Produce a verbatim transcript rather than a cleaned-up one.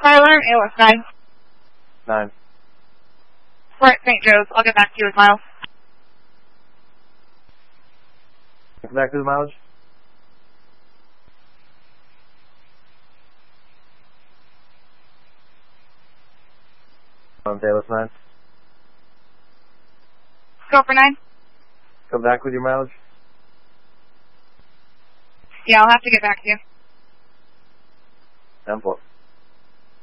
Tyler, A L S nine. Nine. We're at Saint Joe's. I'll get back to you with miles. Come back to the mileage. On A L S nine. Go for nine. Come back with your mileage. Yeah, I'll have to get back to you. ten four.